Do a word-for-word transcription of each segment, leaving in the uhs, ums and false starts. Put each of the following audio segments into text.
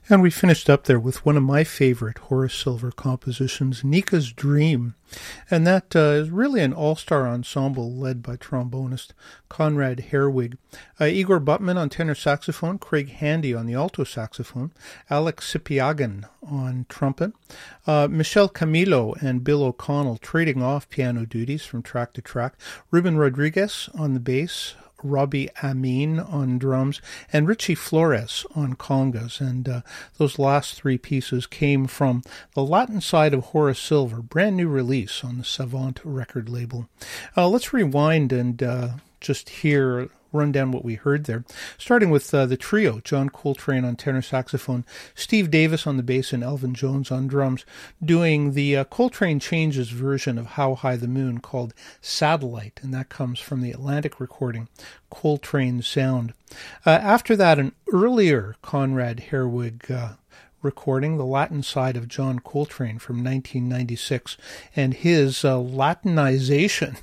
And we finished up there with one of my favorite Horace Silver compositions, Nika's Dream. And that uh, is really an all-star ensemble led by trombonist Conrad Herwig. Uh, Igor Butman on tenor saxophone, Craig Handy on the alto saxophone, Alex Sipiagin on trumpet, uh, Michelle Camilo and Bill O'Connell trading off piano duties from track to track, Ruben Rodriguez on the bass, Robbie Amin on drums, and Richie Flores on congas. And uh, those last three pieces came from the Latin side of Horace Silver, brand new release on the Savant record label. Uh, let's rewind and uh, just hear run down what we heard there, starting with uh, the trio, John Coltrane on tenor saxophone, Steve Davis on the bass, and Elvin Jones on drums, doing the uh, Coltrane Changes version of How High the Moon called Satellite, and that comes from the Atlantic recording, Coltrane Sound. Uh, after that, an earlier Conrad Herwig uh, recording, the Latin side of John Coltrane from nineteen ninety-six, and his uh, Latinization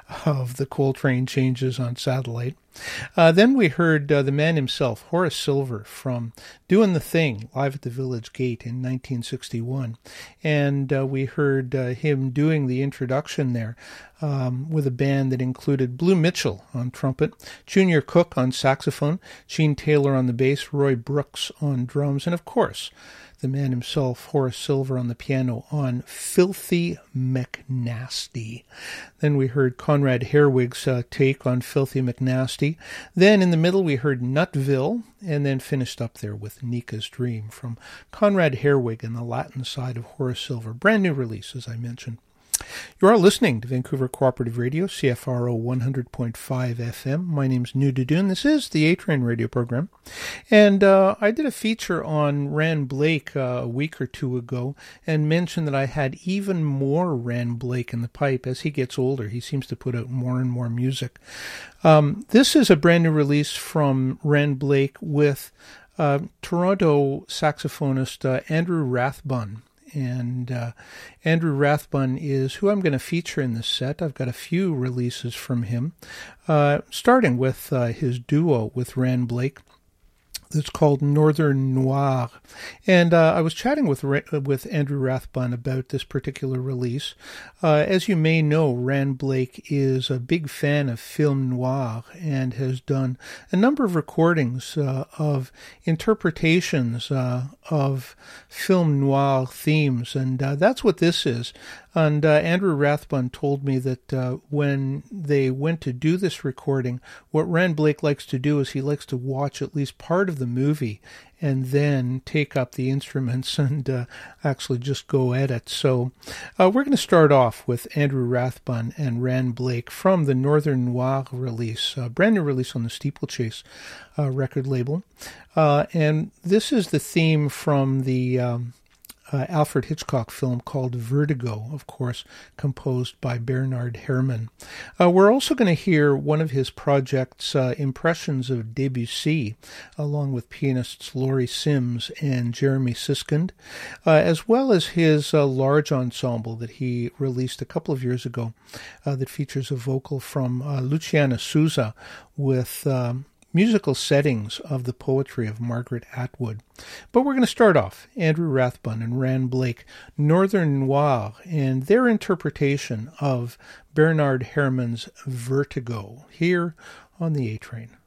of the Coltrane Changes on Satellite. Uh, then we heard uh, the man himself, Horace Silver, from Doing the Thing live at the Village Gate in nineteen sixty-one. And uh, we heard uh, him doing the introduction there um, with a band that included Blue Mitchell on trumpet, Junior Cook on saxophone, Gene Taylor on the bass, Roy Brooks on drums, and of course, the man himself, Horace Silver, on the piano on Filthy McNasty. Then we heard Conrad Herwig's uh, take on Filthy McNasty. Then in the middle we heard Nutville, and then finished up there with Nika's Dream from Conrad Herwig and the Latin side of Horace Silver. Brand new release, as I mentioned. You are listening to Vancouver Cooperative Radio, C F R O one hundred point five F M. My name's New Dudoon. This is the A-Train radio program. And uh, I did a feature on Rand Blake uh, a week or two ago and mentioned that I had even more Rand Blake in the pipe. As he gets older, he seems to put out more and more music. Um, this is a brand new release from Rand Blake with uh, Toronto saxophonist uh, Andrew Rathbun. And uh, Andrew Rathbun is who I'm going to feature in this set. I've got a few releases from him, uh, starting with uh, his duo with Rand Blake. That's called Northern Noir. And uh, I was chatting with with Andrew Rathbun about this particular release. Uh, as you may know, Rand Blake is a big fan of film noir and has done a number of recordings uh, of interpretations uh, of film noir themes. And uh, that's what this is. And uh, Andrew Rathbun told me that uh, when they went to do this recording, what Rand Blake likes to do is he likes to watch at least part of the movie and then take up the instruments and uh, actually just go at it. So uh, we're going to start off with Andrew Rathbun and Rand Blake from the Northern Noir release, a brand new release on the Steeplechase uh, record label. Uh, and this is the theme from the Um, Uh, Alfred Hitchcock film called Vertigo, of course, composed by Bernard Herrmann. Uh, we're also going to hear one of his projects, uh, Impressions of Debussy, along with pianists Laurie Sims and Jeremy Siskind, uh, as well as his uh, large ensemble that he released a couple of years ago uh, that features a vocal from uh, Luciana Souza with Um, musical settings of the poetry of Margaret Atwood. But we're going to start off, Andrew Rathbun and Rand Blake, Northern Noir, and their interpretation of Bernard Herrmann's Vertigo, here on the A-Train.